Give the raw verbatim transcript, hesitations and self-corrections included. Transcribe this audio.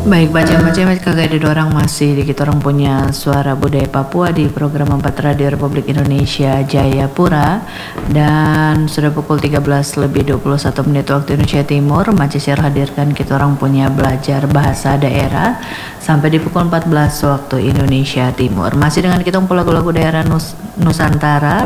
Baik, baca-baca kagak ada orang masih di kita orang punya suara budaya Papua di program empat Radio Republik Indonesia Jayapura, dan sudah pukul tiga belas lebih dua puluh satu menit waktu Indonesia Timur. Masih saya hadirkan kita orang punya belajar bahasa daerah sampai di pukul empat belas waktu Indonesia Timur. Masih dengan kita lagu-lagu daerah Nus Nusantara